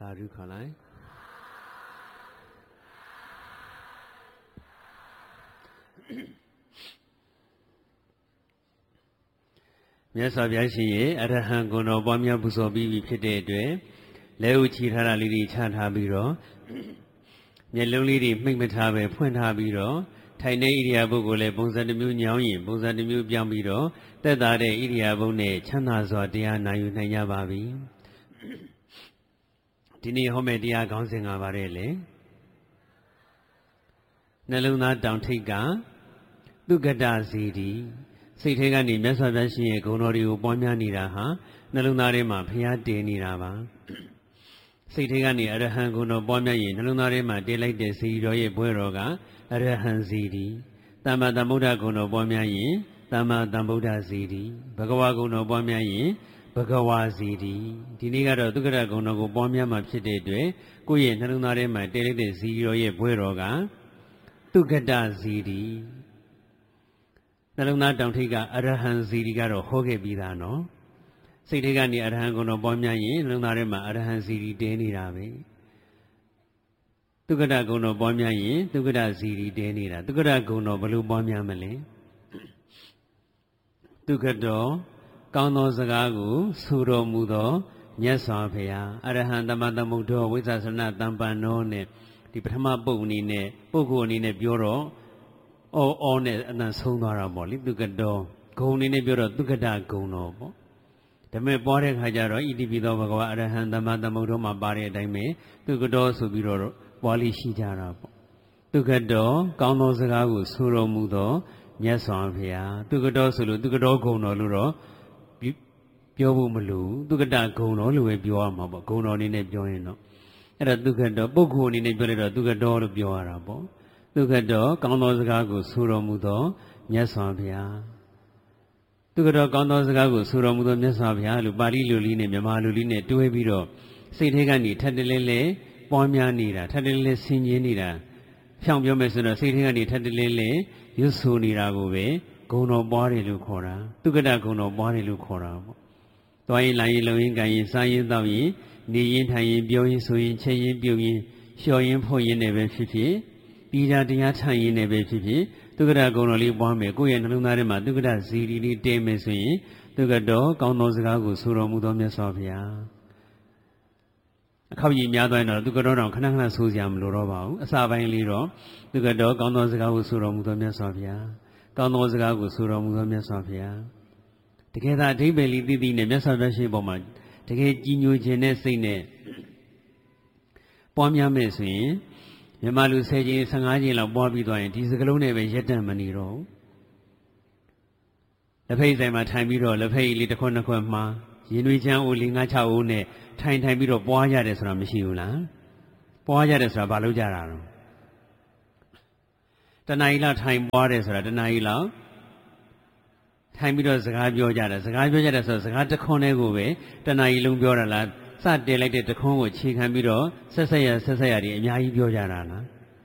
သာဓုခေါ်လိုက်မြတ်စွာဘုရားရှင်ရဲ့အရဟံဂုဏ်တော်ပွားများပူဇော်ပြီးပြီဖြစ်တဲ့အတွက်လက်ဥချီထားတာလေးတွေချထားပြီးတော့မျက်လုံးလေးတွေမှိတ်မထားပဲဖွင့်ထားပြီးတော့ထိုင်တဲ့ဣရိယာပုဂ္ဂိုလ်လည်းပုံစံတစ်မျိုးညောင်းရင်ပုံစံတစ်မျိုးပြောင်းပြီးတော့သက်သာတဲ့ဣရိယာပုနဲ့ချမ်းသာစွာတရားနာယူနိုင်ကြပါပြီဒီနေ့ဟောမယ့်တရားခေါင်းစဉ်ကပါတဲ့လေနှလုံးသားတောင်ထိပ်ကသုက္ကတဇီတိစိတ်ထဲကနေမြတ်စွာဘုရားရှင်ရဲ့ဂုဏ်တော်တွေကိုပွားများနေတာဟာနှလုံးသားထဲမှာဘုရားတည်နေတာပါစိတ်ထဲကနေအရဟံဂုဏ်တော်ပွားများရင်နှလုံးသားထဲမှာတည်လိုက်တဲ့ဇီတိတော်ရဲ့ဘွဲတော်ကအရဟံဇီတိသမ္မာသမ္ဗုဒ္ဓဂုဏ်တော်ပွားများရင်သမ္မာသမ္ဗုဒ္ဓဇီတိဘဂဝါဂုဏ်တော်ပွားများရင်ဘဂဝါဇီတိဒီနေ့ကတော့သုက္ကတဂုဏ်တော်ကိုပွားများမှာဖြစ်တဲ့အတွက်ကိုယ့်ရဲ့နှလုံးသားထဲမှာတည်လိုက်တဲ့ဇီတိတော်ရဲ့ဘွဲတော်ကသုက္ကတဇီတိနှလုံးသားတောင်ထိပ်ကအရဟံဇီတိကတော့ဟောခဲ့ပြီးသားနော်စိတ်ထဲကနေအရဟံဂုဏ်တော်ပွားများရင်နှလုံးသားထဲမှာအရဟံဇီတိတည်နေတာပဲသုက္ကတဂုဏ်တော်ပွားများရင်သုက္ကတဇီတိတည်နေတာသုက္ကတဂုဏ်တော်ဘယ်လိုပွားများမလဲသုက္ကတောကောင်းသောစကားကိုဆိုတော်မူသောမြတ်စွာဘုရားအရဟံသမ္မာသမ္ဗုဒ္ဓဝိသသနာတမ္ပန္နောနဲ့ဒီပထမပုဂ္ဂိုလ်အနေနဲ့ပြောတော့အော်နဲ့အတန်ဆုံးသွားတာပေါ့လေသုက္ကတောဂုဏ်အနေနဲ့ပြောတော့သုက္ကတဂုဏ်တော်ပေါ့ဒါမဲ့ပွားတဲ့ခါကျတော့ဣတိပိသောဘဂဝါအရဟံသမ္မာသမ္ဗုဒ္ဓမှာပါတဲ့အတိုင်းပဲသုက္ကတောဆိုပြီးတော့ပွားလိရှိကြတာပေါ့သုက္ကတောကောင်းသောစကားကိုဆိုတော်မူသောမြတ်စွာဘုရားသုက္ကတောဆိုလို့သုက္ကတောဂုဏ်တော်လို့တော့ပြောဖို့မလိုသုက္ကတဂုဏ်တော်လို့ပဲပြောရမှာပေါ့ဂုဏ်တော်အနေနဲ့ပြောရင်တော့အဲ့ဒါသုက္ကတောပုဂ္ဂိုလ်အနေနဲ့ပြောလိုက်တော့သုက္ကတောလို့ပြောရတာပေါ့သုက္ကတောကောင်းသောစကားကိုဆိုတော်မူသောမြတ်စွာဘုရားသုက္ကတောကောင်းသောစကားကိုဆိုတော်မူသောမြတ်စွာဘုရားလို့ပါဠိလိုလေးနဲ့မြန်မာလိုလေးနဲ့တွဲပြီးတော့စိတ်ထဲကနေထပ်တလဲလဲပွားများနေတာထပ်တလဲလဲဆင်ခြင်နေတာဖြောင်းပြောမယ်ဆိုတော့စိတ်ထဲကနေထပ်တလဲလဲရွတ်ဆိုနေတာကိုပဲဂုဏ်တော်ပွားတယ်လို့ခေါ်တာသုက္ကတဂုဏ်တော်ပွားတယ်လို့ခေါ်တာပေါ့သွားရင်လာရင်လုံရင်ကန်ရင်စားရင်တောက်ရင်နေရင်ထိုင်ရင်ပြောရင်ဆိုရင်ချက်ရင်ပြုတ်ရင်လျှော်ရင်ဖို့ရင်နဲ့ပဲဖြစ်ဖြစ်ပြီးတာတရားထိုင်ရင်နဲ့ပဲဖြစ်ဖြစ်သုက္ကတဂုဏ်တော်လေးပွားမယ်ကိုယ့်ရဲ့နှလုံးသားထဲမှာသုက္ကတဇီတိလေးတည်မယ်ဆိုရင်သုက္ကတောကောင်းသောစကားကိုဆိုတော်မူသောမြတ်စွာဘုရားအခောက်ကြီးများသွားရင်တော့သုက္ကတောတော်ခဏခဏဆိုစရာမလိုတော့ပါဘူးအစာပိုင်းလေးတော့သုက္ကတောကောင်းသောစကားကိုဆိုတော်မူသောမြတ်စွာဘုရားကောင်းသောစကားကိုဆိုတော်မူသောမြတ်စွာဘုရားတကယ်သာအဓိပ္ပာယ်လေးသိသိနဲ့မြတ်စွာဘုရားရှင်ပေါ်မှာတကယ်ကြည်ညိုခြင်းနဲ့စိတ်နဲ့ပွားများမယ်ဆိုရင်မြန်မာလူ10ချိန်15ချိန်လောက်ပွားပြီးသွားရင်ဒီစကလုံးနဲ့ပဲရက်တန့်မနေတော့လက်ဖိတ်ဆိုင်မှာထိုင်ပြီးတော့လက်ဖိတ်လေးတစ်ခွက်နှစ်ခွက်မှာရင်တွေချမ်းအိုလေး9 6အိုးနဲ့ထိုင်ပြီးတော့ပွားရတယ်ဆိုတာမရှိဘူးလားပွားရတယ်ဆိုတာဘာလို့ကြတာလဲတဏှာကြီးလောက်ထိုင်ပွားတယ်ဆိုတာတဏှာကြီးလောက်ထိုင်ပြီးတော့စကားပြောကြတယ်စကားပြောကြတယ်ဆိုတော့စကားတစ်ခွန်းလေးကိုပဲတဏှာကြီးလုံးပြောတာလားစတင်လိုက်တဲ့တခွန်းကိုခြေခံပြီးတော့ဆက်ဆက်ရတွေအများကြီးပြောကြတာလား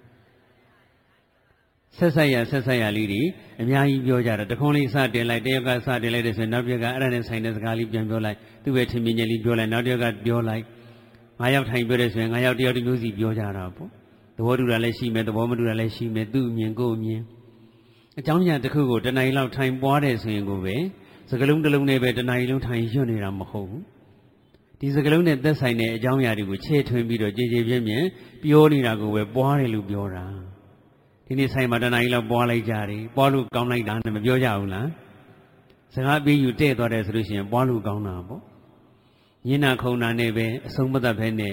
ဆက်ဆက်ရလေးတွေအများကြီးပြောကြတာတခွန်းလေးစတင်လိုက်တယောက်ကစတင်လိုက်တယ်ဆိုရင်နောက်တစ်ယောက်ကအဲ့ဒါနဲ့ဆိုင်တဲ့စကားလေးပြန်ပြောလိုက်သူ့ရဲ့ထင်မြင်ချက်လေးပြောလိုက်နောက်တစ်ယောက်ကပြောလိုက်9 ယောက်ထိုင်ပြောတယ်ဆိုရင်9 ယောက်တယောက်တစ်မျိုးစီပြောကြတာပေါ့သဘောတူတာလည်းရှိမယ်သဘောမတူတာလည်းရှိမယ်သူ့အမြင်ကိုယ်အမြင်အကြောင်းညာတစ်ခုကိုတဏှာကြီးလောက်ထိုင်ပွားတယ်ဆိုရင်ကိုပဲစကလုံးတစ်လုံးနဲ့ပဲတဏှာကြီးလုံးထိုင်ရွတ်နေတာမဟုတ်ဘူးဒီစကလုံးနဲ့သက်ဆိုင်တဲ့အကြောင်းအရာတွေကိုချဲ့ထွင်းပြီးတော့ကြည်ကြည်ပြင်းပြင်းပြောနေတာကိုပဲပွားတယ်လို့ပြောတာဒီနေ့ဆိုင်မှာတဏှာကြီးလောက်ပွားလိုက်ကြတယ်ပွားလို့ကောင်းလိုက်တာနဲ့မပြောကြဘူးလားစကားပြီးယူတဲ့သွားတယ်ဆိုလို့ရှိရင်ပွားလို့ကောင်းတာပေါ့ညင်နာခုံနာနဲ့ပဲအဆုံးမသက်ပဲနဲ့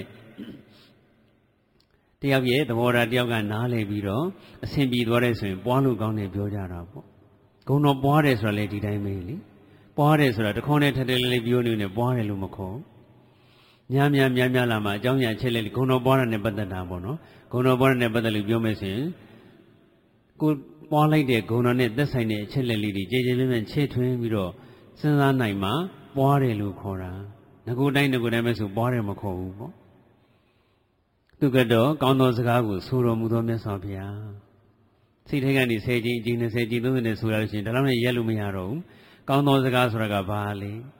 တယောက်ရဲ့သဘောထားတယောက်ကနားလည်ပြီးတော့အဆင်ပြေသွားတယ်ဆိုရင်ပွားလို့ကောင်းတယ်ပြောကြတာပေါ့ဂုဏ်တော်ပွားတယ်ဆိုတာလေဒီတိုင်းပဲလေပွားတယ်ဆိုတာတခွန်းနဲ့ထက်တယ်လေးပြောနေနဲ့ပွားတယ်လို့မခေါ်များလာမှာအကြောင်းအရာချက်လေးဂုဏ်တော်ပွားတာနဲ့ပတ်သက်တာပေါ့နော်ဂုဏ်တော်ပွားတာနဲ့ပတ်သက်လို့ပြောမယ်ဆိုရင်ကိုပွားလိုက်တဲ့ဂုဏ်တော်နဲ့သက်ဆိုင်တဲ့အချက်လက်လေးတွေကြည်ကြည်ပြင်းပြင်းချဲ့ထွင်းပြီးတော့စဉ်းစားနိုင်မှပွားတယ်လို့ခေါ်တာငကိုတိုင်းပဲဆိုပွားတယ်မခေါ်ဘူးပေါ့သုက္ကတောကောင်းသောစကားကိုဆိုတော်မူသောမြတ်စွာဘုရားစိတ်ထဲကနေ10ချိန်အချိန်20ချိန်30နဲ့ဆိုရလို့ရှိရင်ဒါလောက်နဲ့ရက်လို့မရတော့ဘူးကောင်းသောစကားဆိုတာကဘာလဲ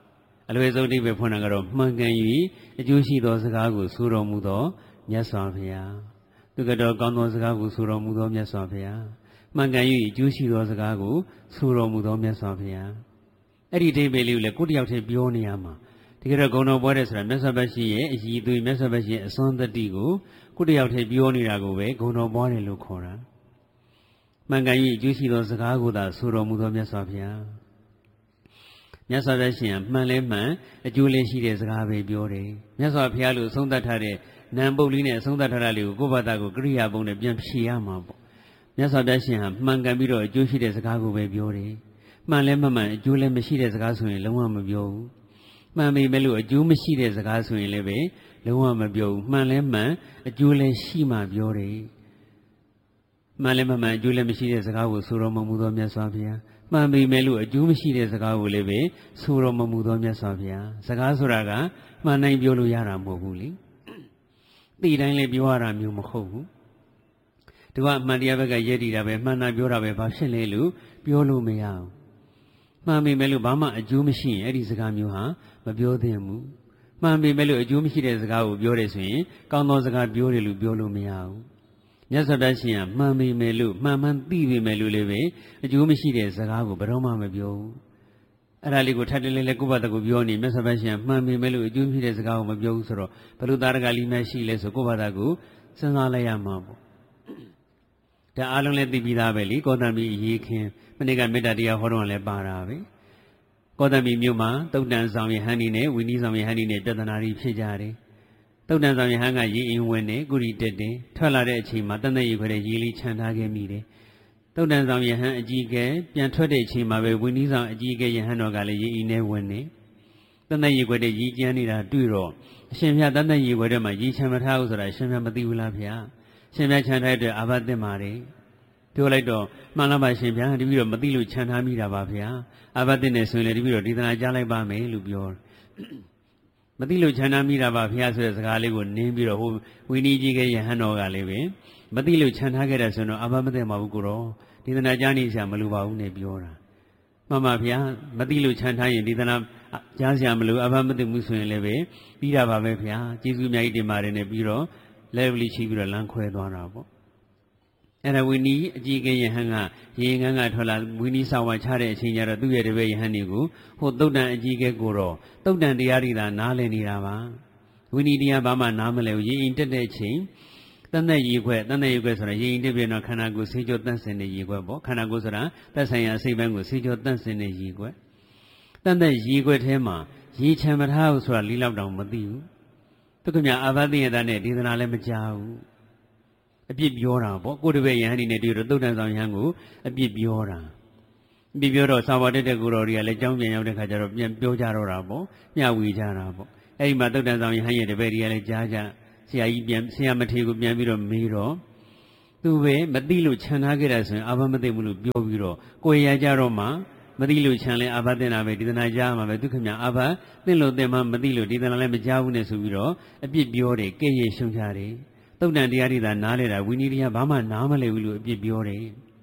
အလွယ်ဆုံးအဓိပ္ပာယ်ဖွင့်တာကတော့မှန်ကန်၍အကျိုးရှိသောစကားကိုဆိုတော်မူသောမြတ်စွာဘုရားသူကတော့ကောင်းသောစကားကိုဆိုတော်မူသောမြတ်စွာဘုရားမှန်ကန်၍အကျိုးရှိသောစကားကိုဆိုတော်မူသောမြတ်စွာဘုရားအဲ့ဒီအဓိပ္ပာယ်လေးကိုလည်းကိုယ်တယောက်တည်းပြောနေရမှာတကယ်တော့ဂုဏ်တော်ပွားတဲ့ဆိုတာမြတ်စွာဘုရားရဲ့အည်အသွေးမြတ်စွာဘုရားရဲ့အစွမ်းတတ္တိကိုကိုယ်တယောက်တည်းပြောနေတာကိုပဲဂုဏ်တော်ပွားတယ်လို့ခေါ်တာမှန်ကန်၍အကျိုးရှိသောစကားကိုသာဆိုတော်မူသောမြတ်စွာဘုရားမြတ်စွာဘုရားရှင်ကမှန်လဲမှန်အကျိုးလည်းရှိတဲ့စကားပဲပြောတယ်မြတ်စွာဘုရားလို့အဆုံးသတ်ထားတဲ့နံပုတ်လေးနဲ့အဆုံးသတ်ထားတာလေးကိုကိုယ့်ဘာသာကိုကရိယာပုံနဲ့ပြန်ဖြေရမှာပေါ့မြတ်စွာဘုရားရှင်ဟာမှန်ကန်ပြီးတော့အကျိုးရှိတဲ့စကားကိုပဲပြောတယ်မှန်လဲမှန်အကျိုးလည်းမရှိတဲ့စကားဆိုရင်လုံးဝမပြောဘူးမှန်ပေမဲ့လို့အကျိုးမရှိတဲ့စကားဆိုရင်လည်းပဲလုံးဝမပြောဘူးမှန်လဲမှန်အကျိုးလည်းရှိမှပြောတယ်မှန်လဲမှန်အကျိုးလည်းမရှိတဲ့စကားကိုဆိုတော်မူသောမြတ်စွာဘုရားမှန်ပေမဲ့လို့အကျိုးမရှိတဲ့စကားကိုလည်းပဲဆိုတော်မမူသောမြတ်စွာဘုရားစကားဆိုတာကမှန်တိုင်းပြောလို့ရတာမဟုတ်ဘူးလေသိတိုင်းလည်းပြောရတာမျိုးမဟုတ်ဘူးသူကအမှန်တရားဘက်ကရည်တည်တာပဲမှန်တာပြောတာပဲဘာဖြစ်လဲလို့ပြောလို့မရဘူးမှန်ပေမဲ့လို့ဘာမှအကျိုးမရှိရင်အဲ့ဒီစကားမျိုးဟာမပြောသင့်ဘူးမှန်ပေမဲ့လို့အကျိုးမရှိတဲ့စကားကိုပြောတယ်ဆိုရင်ကောင်းသောစကားပြောတယ်လို့ပြောလို့မရဘူးမြတ်စွာဘုရားရှင်ကမှန်ပေမဲ့လို့မှန်သိပေမဲ့လို့လည်းပဲအကျိုးမရှိတဲ့စကားကိုဘယ်တော့မှမပြောဘူးအဲ့ဒါလေးကိုထပ်တလဲလဲကိုယ့်ဘာသာကိုပြောနေမြတ်စွာဘုရားရှင်ကမှန်ပေမဲ့လို့အကျိုးမရှိတဲ့စကားကိုမပြောဘူးဆိုတော့ဘယ်လိုသားတကလေးများရှိလဲဆိုကိုယ့်ဘာသာကိုစဉ်းစားလိုက်ရမှာပေါ့ဒါအားလုံးလည်းသိပြီးသားပဲလीကောသံမီအရေးခင်မနေ့ကမေတ္တာတရားဟောတော့လည်းပါတာပဲကောသံမီမြို့မှာတုတ်တန်ဆောင်ယဟန်ဒီနဲ့ဝိနည်းဆောင်ယဟန်ဒီနဲ့ပြဿနာတွေဖြစ်ကြတယ်တုတ်တန်ဆောင်ယဟန်ကရေအင်းဝင်နဲ့ကုရီတက်တယ်ထွက်လာတဲ့အချိန်မှာတန်တဲ့ရေခွဲတဲ့ရေလေးခြံထားခဲ့မိတယ်တုတ်တန်ဆောင်ယဟန်အကြီးကဲပြန်ထွက်တဲ့အချိန်မှာပဲဝိနည်းဆောင်အကြီးကဲယဟန်တော်ကလည်းရေအင်းနဲ့ဝင်နေတန်တဲ့ရေခွဲတဲ့ရေကျန်းနေတာတွေ့တော့အရှင်ဘုရားတန်တဲ့ရေခွဲတဲ့မှာရေခြံမထားဘူးဆိုတာအရှင်ဘုရားမသိဘူးလားဗျာရှင်ဘုရားခြံထားတဲ့အာဘသင့်ပါတယ်ပြောလိုက်တော့မှန်လားပါရှင်ဗျာတပည့်တော်မသိလို့ခြံထားမိတာပါဗျာအာဘသင့်နေဆိုရင်လည်းတပည့်တော်ဒေသနာကြားလိုက်ပါမယ်လို့ပြောမသိလို့ခြံထားမိတာပါဗျာဆိုတဲ့စကားလေးကိုနင်းပြီးတော့ဟိုဝိနည်းကြီးကယဟန်တော်ကလည်းပဲမသိလို့ခြံထားခဲ့တယ်ဆိုတော့အာဘမသိမှာဘူးကိုတော့ဒေသနာကြားနေစရာမလိုပါဘူးနဲ့ပြောတာမှန်ပါဗျာမသိလို့ခြံထားရင်ဒေသနာကြားစရာမလိုအာဘမသိမှုဆိုရင်လည်းပဲပြီးတာပါပဲဗျာကျေးဇူးအများကြီးတင်ပါတယ်နဲ့ပြီးတော့လက်ဝလီချီပြီးတော့လမ်းခွဲသွားတာပေါ့အဲ့ဒါဝိနည်းအကြီးကဲယဟန်ကရေငန်းကထွက်လာဝိနည်းစာဝါချတဲ့အချိန်ကျတော့သူ့ရဲ့တပည့်ယဟန်တွေကိုဟိုတုတ်တန်အကြီးကဲကိုတော့တုတ်တန်တရားတွေသာနားလည်နေတာပါဝိနည်းတရားဘာမှနားမလည်ဘူးရေရင်တက်တဲ့အချိန်တန်တဲ့ရေခွဲဆိုတာရေရင်တက်ပြတော့ခန္ဓာကိုယ်ဆေးကြောတန့်စင်တဲ့ရေခွဲပေါ့ခန္ဓာကိုယ်ဆိုတာသက်ဆိုင်ရာစိတ်ပိုင်းကိုဆေးကြောတန့်စင်တဲ့ရေခွဲတန်တဲ့ရေခွဲထဲမှာရေချမ်းမထားဘူးဆိုတာလေးလောက်တောင်မသိဘူးသူကမြအာဘသိယတာနဲ့ဒေသနာလည်းမကြားဘူးအပြစ်ပြောတာပေါ့ကိုယ်တပည့်ယဟန်ဒီနဲ့တွေ့တော့သုတ်တန်ဆောင်ယဟန်ကိုအပြစ်ပြောတာအပြစ်ပြောတော့သာဝတ္တတဲ့ကိုတော်တွေကလည်းကြောင်းပြန်ရောက်တဲ့ခါကျတော့ပြန်ပြောကြတော့တာပေါ့မျှဝေကြတာပေါ့အဲ့ဒီမှာသုတ်တန်ဆောင်ယဟန်ရဲ့တပည့်တွေကလည်းကြားကြဆရာကြီးပြန်ဆရာမထေရကိုပြန်ပြီးတော့မေးတော့သူပဲမသိလို့ခြံထားခဲ့တာဆိုရင်အာဘမသိဘူးလို့ပြောပြီးတော့ကိုယ်ရကြတော့မှမသိလို့ခြံလဲအာဘတင်တာပဲဒေသနာကြားမှာပဲသူခင်ဗျာအာဘသင်လို့သင်မှမသိလို့ဒေသနာလည်းမကြားဘူးနဲ့ဆိုပြီးတော့အပြစ်ပြောတယ်ကဲ့ရဲ့ရှုံချတယ်သုတ်တန်တရားတွေသာနားလဲတာဝိနည်းတရားဘာမှနားမလဲဘူးလို့အပြစ်ပြောတယ်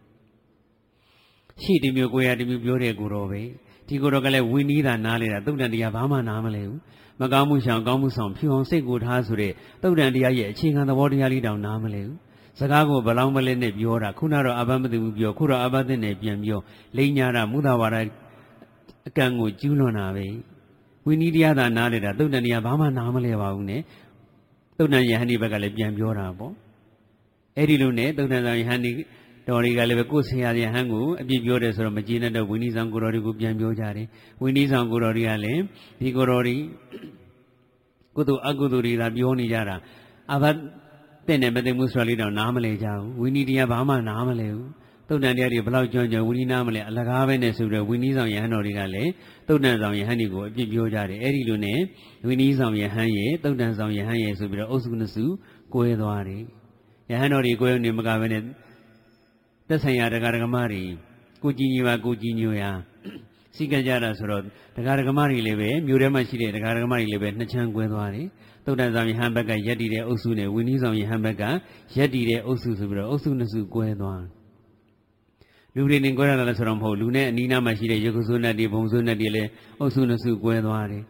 ရှိတမျိုးကိုရတမျိုးပြောတဲ့ကိုတော်ပဲဒီကိုတော်ကလည်းဝိနည်းသာနားလဲတာသုတ်တန်တရားဘာမှနားမလဲဘူးမကောင်းမှုရှောင်ကောင်းမှုဆောင်ဖြူအောင်စိတ်ကိုထားဆိုတဲ့သုတ်တန်တရားရဲ့အခြေခံသဘောတရားလေးတောင်နားမလဲဘူးစကားကိုဘလောင်းမလဲနဲ့ပြောတာခုနတော့အာဘမသိဘူးပြောခုတော့အာဘသိနဲ့ပြန်ပြောလိန်ညာတာမုဒဝါဒအကံကိုကျူးလွန်တာပဲဝိနည်းတရားသာနားလဲတာသုတ်တန်တရားဘာမှနားမလဲပါဘူးနဲ့သုတ်တန်ယဟန်ဒီဘက်ကလည်းပြန်ပြောတာပေါ့အဲ့ဒီလိုနဲ့သုတ်တန်ဆောင်ယဟန်ဒီတော်တွေကလည်းပဲကိုယ်ဆရာယဟန်ကိုအပြစ်ပြောတယ်ဆိုတော့မကျေနပ်တော့ဝိနည်းဆောင်ကိုတော်တွေကိုပြန်ပြောကြတယ်ဝိနည်းဆောင်ကိုတော်တွေကလည်းဒီကိုတော်တွေကုသိုလ်အကုသိုလ်တွေသာပြောနေကြတာအာဘတဲ့နဲ့မသိမှုဆိုတာလေးတော့နားမလဲကြဘူးဝိနည်းတရားဘာမှနားမလဲဘူးသုတ်တန်တရားတွေဘလောက်ကျွမ်းကျွမ်းဝိနည်းနားမလဲအလကားပဲနဲ့ဆိုတော့ဝိနည်းဆောင်ယဟန်တော်တွေကလည်းသုတ်တန်ဆောင်ယဟန်တွေကိုအပြစ်ပြောကြတယ်အဲ့ဒီလိုနဲ့ဝိနည်းဆောင်ယဟန်ရဲ့သုတ်တန်ဆောင်ယဟန်ရဲ့ဆိုပြီးတော့အုပ်စုနှစ်စုကွဲသွားတယ်ယဟန်တော်တွေကွဲနေမကပဲနဲ့သက်ဆိုင်ရာတရားဓမ္မတွေကိုကြည်ညိုပါကိုကြည်ညိုရာစိတ်ကြကြတာဆိုတော့တရားဓမ္မတွေလည်းပဲမြို့ထဲမှာရှိတဲ့တရားဓမ္မတွေလည်းပဲနှစ်ချမ်းကွဲသွားတယ်သုတ်တန်ဆောင်ယဟန်ဘက်ကရက်တည်တဲ့အုပ်စုနဲ့ဝိနည်းဆောင်ယဟန်ဘက်ကရက်တည်တဲ့အုပ်စုဆိုပြီးတော့အုပ်စုနှစ်စုကွဲသွားလူတွေနဲ့ကွဲရတာလည်းဆိုတော့မဟုတ်လူနဲ့အနီးနားမှာရှိတဲ့ရုပ်စုနဲ့ဒီဘုံစုနဲ့ဒီလည်းအုပ်စုနှစ်စုကွဲသွားတယ်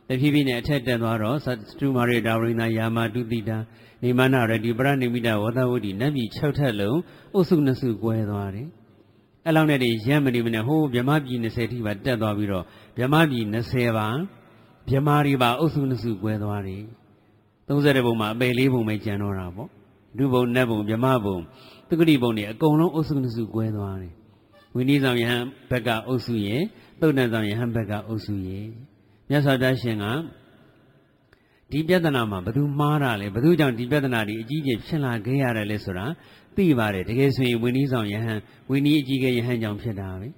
တဖြည်းဖြည်းနဲ့အထက်တက်သွားတော့သတ္တုမာရိတာဝရိနာယာမတုတိတာနေမနာရတိပရဏိမိတဝသဝတိနတ်ပြည်6ထက်လုံးအုပ်စု2စုကွဲသွားတယ်အဲ့လောက်နဲ့တည်းရက်မနေမနဲ့ဟိုးဗြဟ္မပြည်20ထိပါတက်သွားပြီးတော့ဗြဟ္မပြည်20ပါဗြဟ္မာတွေပါအုပ်စု2စုကွဲသွားတယ်30ဘုံမှာအပယ်4ဘုံပဲကျန်တော့တာပေါ့ဒုဘုံနတ်ဘုံဗြဟ္မဘုံသုက္ကတိဘုံတွေအကုန်လုံးအုပ်စု2စုကွဲသွားတယ်ဝိနည်းဆောင်ယဟန်ဘက်ကအုပ်စုရဲ့သုတ်တန်ဆောင်ယဟန်ဘက်ကအုပ်စုရဲ့မြတ်စွာဘုရားရှင်ကဒီပြဿနာမှာဘယ်သူမှားတာလဲဘယ်သူကြောင့်ဒီပြဿနာတွေအကြီးကြီးဖြစ်လာခဲ့ရတယ်လဲဆိုတာသိပါတယ်တကယ်ဆိုရင်ဝိနည်းဆောင်ယဟန်ဝိနည်းအကြီးကယဟန်ကြောင့်ဖြစ်တာပဲ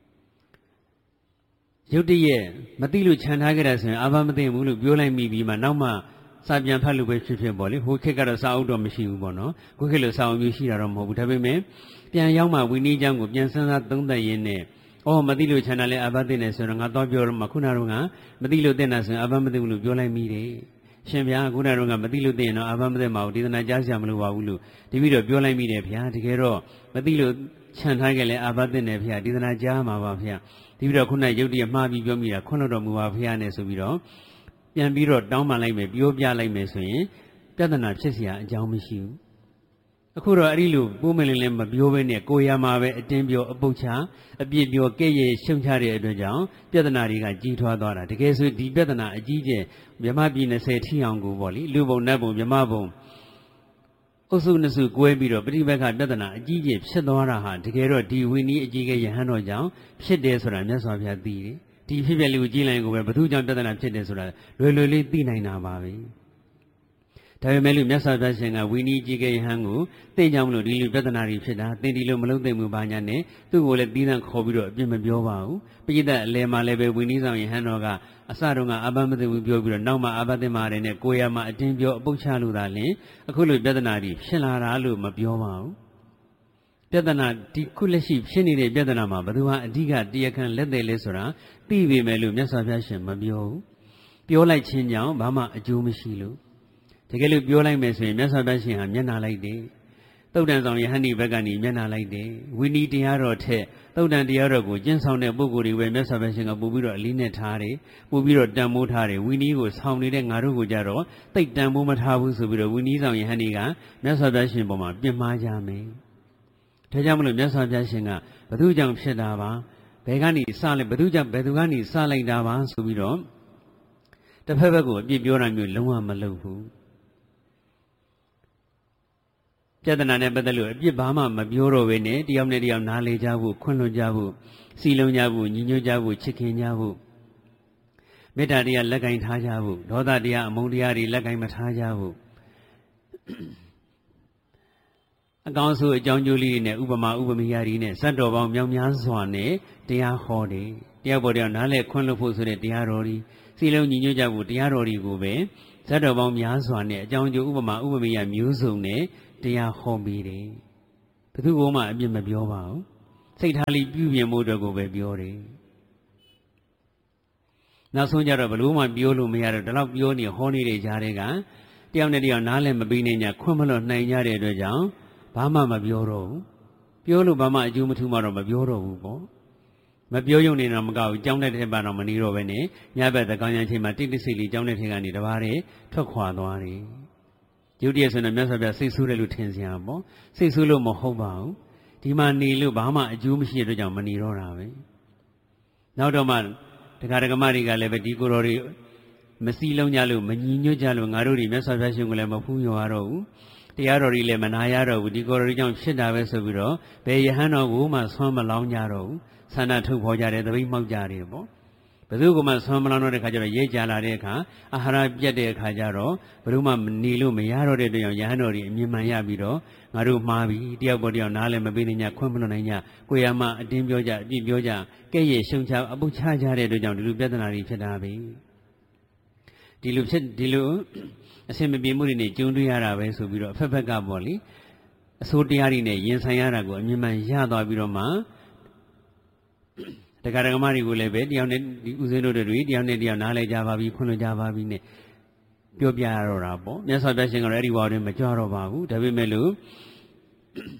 ရုတ်တရက်မသိလို့ခြံထားခဲ့တာဆိုရင်အာဘမသိဘူးလို့ပြောလိုက်မိပြီးမှနောက်မှစာပြန်ဖတ်လို့ပဲဖြစ်ပေါ့လေဟိုခေတ်ကတော့စာအုပ်တော့မရှိဘူးပေါ့နော်ခုခေတ်လို့စာအုပ်မျိုးရှိတာတော့မဟုတ်ဘူးဒါပေမဲ့ပြန်ရောက်မှဝိနည်းเจ้าကိုပြန်စဉ်းစားသုံးသပ်ရင်းနဲ့မသိလို့ခြံထားလဲအာဘသိနေဆိုတော့ငါတော့ပြောတော့မှခုနကတော့ငါမသိလို့သိနေတာဆိုရင်အာဘမသိဘူးလို့ပြောလိုက်မိတယ်ရှင်ဗျာခုနကတော့ငါမသိလို့သိရင်တော့အာဘမသိမှာဘူးဒေသနာကြားစရာမလိုပါဘူးလို့ဒီပြီးတော့ပြောလိုက်မိတယ်ဗျာတကယ်တော့မသိလို့ခြံထားခဲ့လဲအာဘသိနေဗျာဒေသနာကြားမှာပါဗျာဒီပြီးတော့ခုနရုပ်တရက်မှားပြီးပြောမိတာခွန်းလို့တော်မူပါဗျာနဲ့ဆိုပြီးတော့ပြန်ပြီးတော့တောင်းပန်လိုက်မယ်ပြောပြလိုက်မယ်ဆိုရင်ပြဿနာဖြစ်เสียအကြောင်းမရှိဘူးအခုတော့အဲ့ဒီလိုပိုးမလင်းလည်းမပြောဘဲနဲ့ကိုရမှာပဲအတင်းပြောအပုတ်ချအပြစ်ပြောကဲ့ရဲ့ရှုံချတဲ့အတွက်ကြောင့်ပြဿနာတွေကကြီးထွားသွားတာတကယ်ဆိုဒီပြဿနာအကြီးကျယ်မြမပြည်20ထိအောင်ကိုပေါ့လေလူဘုံနတ်ဘုံမြမဘုံအုပ်စု2စုကွဲပြီးတော့ပဋိပက္ခပြဿနာအကြီးကျယ်ဖြစ်သွားတာဟာတကယ်တော့ဒီဝိနည်းအကြီးကယဟန်တော်ကြောင့်ဖြစ်တယ်ဆိုတာမြတ်စွာဘုရားသိတယ်ဒီဖြစ်ပြလေးကိုကြည့်လိုက်ကိုပဲဘသူကြောင့်ပြဿနာဖြစ်တယ်ဆိုတာလွယ်လွယ်လေးသိနိုင်တာပါပဲဒါပေမဲ့လို့မြတ်စွာဘုရားရှင်ကဝိနည်းကြီးကယဟန်ကိုသိကြောင်းမလို့ဒီလိုပြဿနာတွေဖြစ်တာသင်ဒီလိုမလုပ်သင့်ဘူးဘာညာနဲ့သူ့ကိုလည်းပြီးသန့်ခေါ်ပြီးတော့အပြစ်မပြောပါဘူးပိဋကတ်အလယ်မှာလည်းပဲဝိနည်းဆောင်ယဟန်တော်ကအစတုန်းကအာဘမသိဘူးပြောပြီးတော့နောက်မှအာဘသိမာတယ်နဲ့ကိုရမှာအတင်းပြောအပုတ်ချလို့သာလင်အခုလိုပြဿနာတွေဖြစ်လာတာလို့မပြောပါဘူးပြဿနာဒီခုလက်ရှိဖြစ်နေတဲ့ပြဿနာမှာဘယ်သူဟာအဓိကတရားခံလက်တယ်လဲဆိုတာသိပေမဲ့လို့မြတ်စွာဘုရားရှင်မပြောဘူးပြောလိုက်ခြင်းကြောင့်ဘာမှအကျိုးမရှိလို့တကယ်လို့ပြောလိုက်မယ်ဆိုရင်မြတ်စွာဘုရားရှင်ဟာမျက်နှာလိုက်တယ်သုတ်တန်ဆောင်ယဟန်ဒီဘက်ကနေမျက်နှာလိုက်တယ်ဝိနည်းတရားတော်ထက်သုတ်တန်တရားတော်ကိုကျင့်ဆောင်တဲ့ပုဂ္ဂိုလ်တွေပဲမြတ်စွာဘုရားရှင်ကပို့ပြီးတော့အလေးနဲ့ထားတယ်ပို့ပြီးတော့တန်ဖိုးထားတယ်ဝိနည်းကိုဆောင်နေတဲ့ငါတို့ကိုကြတော့တိတ်တန်ဖိုးမထားဘူးဆိုပြီးတော့ဝိနည်းဆောင်ယဟန်ဒီကမြတ်စွာဘုရားရှင်ပေါ်မှာပြစ်မှားကြမယ်ဒါကြောင့်မလို့မြတ်စွာဘုရားရှင်ကဘသူကြောင့်ဖြစ်တာပါဘယ်ကနေစလိုက်ဘသူကြောင့်ဘယ်သူကနေစလိုက်တာပါဆိုပြီးတော့တစ်ဖက်ဘက်ကိုအပြစ်ပြောတာမျိုးလုံးဝမလုပ်ဘူးပြဿနာနဲ့ပတ်သက်လို့အပြစ်ဘာမှမပြောတော့ဘဲနဲ့တယောက်နဲ့တယောက်နားလေကြဖို့ခွင့်လွှတ်ကြဖို့စီလုံးကြဖို့ညီညွတ်ကြဖို့ချစ်ခင်ကြဖို့မေတ္တာတရားလက်ကင်ထားကြဖို့ဒေါသတရားအမုန်းတရားတွေလက်ကင်မထားကြဖို့အကောင်းဆုံးအကြောင်းကျိုးလေးတွေနဲ့ဥပမာဥပမေယတွေနဲ့စတ်တော်ပေါင်းမြောက်များစွာနဲ့တရားဟောတယ်တရားပေါ်တရားနားလဲခွင့်လွှတ်ဖို့ဆိုတဲ့တရားတော်တွေစီလုံးညီညွတ်ကြဖို့တရားတော်တွေကိုပဲစတ်တော်ပေါင်းများစွာနဲ့အကြောင်းကျိုးဥပမာဥပမေယမျိုးစုံနဲ့တရားဟောပြီးတယ်ဘယ်သူကမှအပြစ်မပြောပါဘူးစိတ်ထားလေးပြုပြင်မှုအတွက်ကိုပဲပြောတယ်နောက်ဆုံးကြတော့ဘလို့မှပြောလို့မရတော့ဒီလောက်ပြောနေဟောနေတဲ့ကြားတွေကတယောက်နဲ့တယောက်နားလည်းမပြီးနိုင်ကြခွင့်မလွတ်နိုင်ကြတဲ့အတွက်ကြောင့်ဘာမှမပြောတော့ဘူးပြောလို့ဘာမှအကျိုးမထူးမှတော့မပြောတော့ဘူးပေါ့မပြောရုံနဲ့တော့မကောက်ဘူးကြောင်းတဲ့ထက်ပါတော့မနေတော့ပဲနဲ့ညဘက်သကောင်ရန်ချိန်မှာတိတ်တိတ်ဆိတ်လေးကြောင်းတဲ့ထက်ကနေတပါးတည်းထွက်ခွာသွားတယ်ရုပ်တရက်ဆိုရင်မြတ်စွာဘုရားစိတ်ဆိုးတယ်လို့ထင်စရာပေါ့စိတ်ဆိုးလို့မဟုတ်ပါဘူးဒီမှာနေလို့ဘာမှအကျိုးမရှိတဲ့အတွက်ကြောင့်မနေတော့တာပဲနောက်တော့မှတရားဓမ္မတွေကလည်းပဲဒီကိုယ်တော်တွေမစည်းလုံးကြလို့မညီညွတ်ကြလို့ငါတို့တွေမြတ်စွာဘုရားရှင်ကိုလည်းမဖူးမြော်ရတော့ဘူးတရားတော်တွေလည်းမနာရတော့ဘူးဒီကိုယ်တော်တွေကြောင့်ဖြစ်တာပဲဆိုပြီးတော့ဘယ်ယဟန်တော်ကိုမှဆွမ်းမလောင်းကြတော့ဘူးဆန္ဒထုတ်ဖော်ကြတယ်သပိတ်မှောက်ကြတယ်ပေါ့ဘယ်သူကမှဆွမ်းမလောင်းတော့တဲ့ခါကျတော့ရဲကြလာတဲ့အခါအာဟာရပြတ်တဲ့အခါကျတော့ဘယ်သူမှနေလို့မရတော့တဲ့အတွက်ယဟန်တော်တွေအမြင်မှန်ရပြီးတော့ငါတို့မှားပြီတယောက်ပေါ်တယောက်နားလည်းမပေးနိုင်ကြခွင့်မလွတ်နိုင်ကြကိုယ်ရမအတင်းပြောကြအပြစ်ပြောကြကဲ့ရဲ့ရှုံချအပုတ်ချကြတဲ့အတွက်ကြောင့်ဒီလိုပြဿနာတွေဖြစ်တာပဲဒီလိုအဆင်မပြေမှုတွေနဲ့ကြုံတွေ့ရတာပဲဆိုပြီးတော့အဖက်ဖက်ကပေါ့လေအစိုးတရားတွေနဲ့ရင်ဆိုင်ရတာကိုအမြင်မှန်ရသွားပြီးတော့မှတရားဓမ္မတွေကိုလည်းပဲတယောက်နဲ့ဒီဥစဉ်တို့တွေတယောက်နဲ့တယောက်နားလဲကြပါပြီခွင့်လွှတ်ကြပါပြီနဲ့ပြောပြရတော့တာပေါ့မြတ်စွာဘုရားရှင်ကတော့အဲ့ဒီဝါတွင်မကြွတော့ပါဘူးဒါပေမဲ့လို့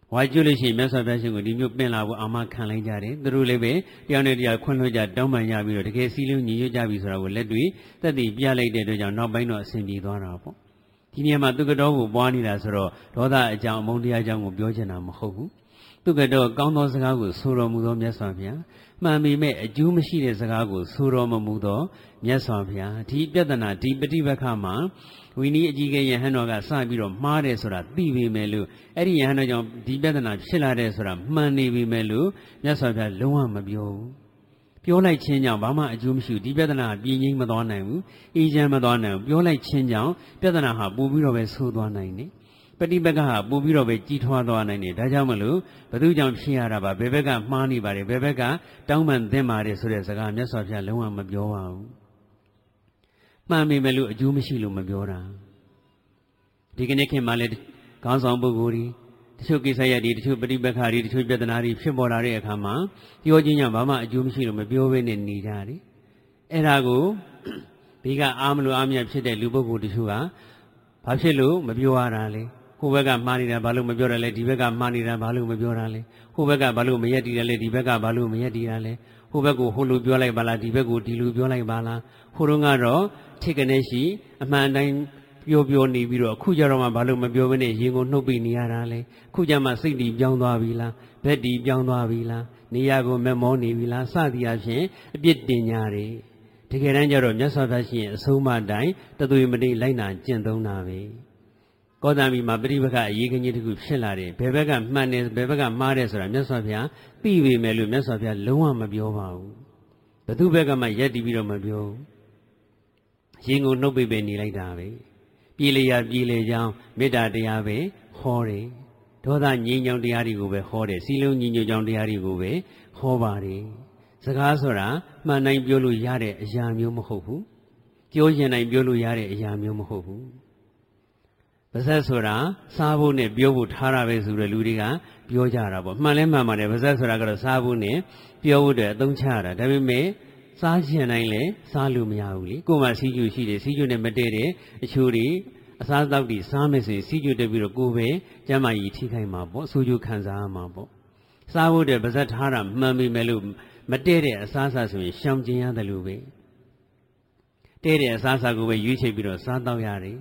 ဝါကျွလို့ရှိရင်မြတ်စွာဘုရားရှင်ကိုဒီမျိုးပင်လာဖို့အာမခံလိုက်ကြတယ်သူတို့လည်းပဲတရားနဲ့တရားခွင့်လွှတ်ကြတောင်းပန်ရပြီးတော့တကယ်စည်းလုံးညီညွတ်ကြပြီဆိုတာကိုလက်တွေ့သက်သေပြလိုက်တဲ့အတွက်ကြောင့်နောက်ပိုင်းတော့အဆင်ပြေသွားတာပေါ့ဒီနေရာမှာသူကတော်ကိုပွားနေတာဆိုတော့ဒေါသအကြောင်းအမုန်းတရားအကြောင်းကိုပြောချင်တာမဟုတ်ဘူးသူကတော်ကောင်းသောစကားကိုဆိုတော်မူသောမြတ်စွာဘုရားမှန်ပေမဲ့အကျိုးမရှိတဲ့စကားကိုဆိုတော်မမူသောမြတ်စွာဘုရားဒီပြဿနာဒီပဋိပက္ခမှာဝိနည်းအကြီးကဲယဟန်တော်ကစပြီးတော့မှားတယ်ဆိုတာသိပေမဲ့လို့အဲ့ဒီယဟန်တော်ကြောင့်ဒီပြဿနာဖြစ်လာတယ်ဆိုတာမှန်နေပေမဲ့လို့မြတ်စွာဘုရားလုံးဝမပြောဘူးပြောလိုက်ခြင်းကြောင့်ဘာမှအကျိုးမရှိဘူးဒီပြဿနာပြင်းငိမ့်မသွားနိုင်ဘူးအေးချမ်းမသွားနိုင်ဘူးပြောလိုက်ခြင်းကြောင့်ပြဿနာဟာပိုပြီးတော့ပဲဆိုးသွားနိုင်တယ်ပဋိပက္ခဟာပိုပြီးတော့ပဲကြီးထွားသွားနိုင်တယ်ဒါကြောင့်မလို့ဘယ်သူကြောင့်ဖြစ်ရတာပါဘယ်ဘက်ကမှားနေပါတယ်ဘယ်ဘက်ကတောင်းပန်သင့်ပါတယ်ဆိုတဲ့စကားမြတ်စွာဘုရားလုံးဝမပြောပါဘူးမှန်ပေမဲ့လို့အကျိုးမရှိလို့မပြောတာဒီကနေ့ခေတ်မှာလည်းခေါင်းဆောင်ပုဂ္ဂိုလ်တွေတချို့ကိစ္စရပ်တွေတချို့ပဋိပက္ခတွေတချို့ပြဿနာတွေဖြစ်ပေါ်လာတဲ့အခါမှာပြောခြင်းကြောင့်ဘာမှအကျိုးမရှိလို့မပြောဘဲနဲ့နေကြတယ်အဲ့ဒါကိုဒီကအားမလို့အားမြတ်ဖြစ်တဲ့လူပုဂ္ဂိုလ်တချို့ကဘာဖြစ်လို့မပြောရတာလဲဟိုဘက်ကမှားနေတာဘာလို့မပြောရလဲဒီဘက်ကမှားနေတာဘာလို့မပြောရလဲဟိုဘက်ကဘာလို့မရက်တည်ရလဲဒီဘက်ကဘာလို့မရက်တည်ရလဲဟိုဘက်ကိုဟိုလိုပြောလိုက်ပါလားဒီဘက်ကိုဒီလိုပြောလိုက်ပါလားဟိုတုန်းကတော့ထိကနေရှိအမှန်တိုင်းပြောနေပြီးတော့အခုကြတော့မှဘာလို့မပြောဘဲနဲ့ရင်ကိုနှုတ်ပိနေရတာလဲအခုကြမှစိတ်တီပြောင်းသွားပြီလားဘက်တီပြောင်းသွားပြီလားနေရာကိုမမောနေပြီလားစသည်အဖြစ်အပြစ်တင်ကြတယ်တကယ်တမ်းကျတော့မြတ်စွာဘုရားရှင်အဆုံးအမတိုင်းတသွေမတိလိုက်နာကျင့်သုံးတာပဲကောသံမီမှာပရိပခအရေးကြီးတစ်ခုဖြစ်လာတယ်ဘယ်ဘက်ကမှန်တယ်ဘယ်ဘက်ကမှားတယ်ဆိုတာမြတ်စွာဘုရားသိပေမဲ့လို့မြတ်စွာဘုရားလုံးဝမပြောပါဘူးဘသူဘက်ကမှရက်တီးပြီးတော့မပြောဘူးရင်ကိုနှုတ်ပိတ်ပဲနေလိုက်တာပဲပြေလျာပြေလေကြောင်းမေတ္တာတရားပဲဟောတယ်ဒေါသငြိမ်းချမ်းတရားတွေကိုပဲဟောတယ်စီလုံးညီညွတ်ကြောင်းတရားတွေကိုပဲဟောပါတယ်စကားဆိုတာမှန်တိုင်းပြောလို့ရတဲ့အရာမျိုးမဟုတ်ဘူးပြောရင်တိုင်းပြောလို့ရတဲ့အရာမျိုးမဟုတ်ဘူးပါဇက်ဆိုတာစားဖို့နဲ့ပြောဖို့ထားတာပဲဆိုတဲ့လူတွေကပြောကြတာပေါ့မှန်လဲမှန်ပါတယ်ပါဇက်ဆိုတာကတော့စားဖို့နဲ့ပြောဖို့တဲ့အသုံးချရတာဒါပေမဲ့စားခြင်းတိုင်းလည်းစားလို့မရဘူးလေကိုယ်မှစီးကျူရှိတယ်စီးကျူနဲ့မတည့်တဲ့အချို့တွေအစားအသောက်တွေစားမယ်ဆိုရင်စီးကျူတက်ပြီးတော့ကိုယ်ပဲကျန်းမာရေးထိခိုက်မှာပေါ့ဆိုးကျူခံစားရမှာပေါ့စားဖို့တဲ့ပါဇက်ထားတာမှန်ပြီမဲ့လို့မတည့်တဲ့အစားအစာဆိုရင်ရှောင်ကျင်ရတယ်လို့ပဲတည့်တဲ့အစားအစာကိုပဲရွေးချယ်ပြီးတော့စားတော့ရတယ်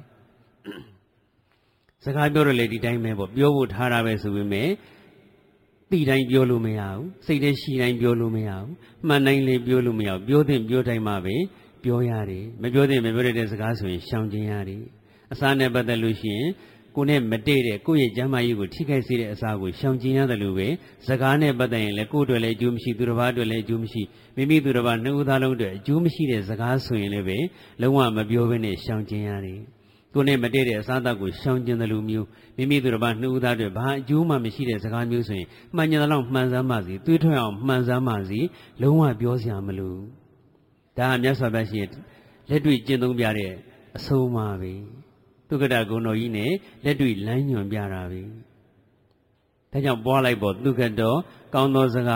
စကားပြောရလေဒီတိုင်းပဲပေါ့ပြောဖို့ထားတာပဲဆိုပေမဲ့တိတိုင်းပြောလို့မရဘူးစိတ်ထဲရှိတိုင်းပြောလို့မရဘူးမှန်တိုင်းလည်းပြောလို့မရဘူးပြောသင့်ပြောတိုင်းမှပဲပြောရတယ်မပြောသင့်မပြောတဲ့စကားဆိုရင်ရှောင်ကျင်ရတယ်အစားနဲ့ပတ်သက်လို့ရှိရင်ကိုယ်နဲ့မတည့်တဲ့ကိုယ့်ရဲ့ကျမ်းမာရေးကိုထိခိုက်စေတဲ့အစားကိုရှောင်ကျင်ရတယ်လို့ပဲစကားနဲ့ပတ်သက်ရင်လည်းကိုယ့်အတွက်လည်းအကျိုးမရှိသူတစ်ပါးအတွက်လည်းအကျိုးမရှိမိမိသူတစ်ပါးနှစ်ဦးသားလုံးအတွက်အကျိုးမရှိတဲ့စကားဆိုရင်လည်းပဲလုံးဝမပြောဘဲနဲ့ရှောင်ကျင်ရတယ်ကိုယ်နဲ့မတည့်တဲ့အစားအသောက်ကိုရှောင်ကျင်တယ်လို့မျိုးမိမိသူတစ်ပါးနှစ်ဦးသားအတွက်ဘာအကျိုးမှမရှိတဲ့စကားမျိုးဆိုရင်မှန်ကြတယ်လို့မှန်စမ်းပါစီတွေးထွင်အောင်မှန်စမ်းပါစီလုံးဝပြောစရာမလိုဒါကမြတ်စွာဘုရားရှင်လက်တွေ့ကျင့်သုံးပြတဲ့အဆုံးအမပဲသုက္ကတဂုဏ်တော်ကြီးနဲ့လက်တွေ့လမ်းညွှန်ပြတာပဲဒါကြောင့်ပွားလိုက်ပေါ်သုက္ကတောကောင်းသောစကား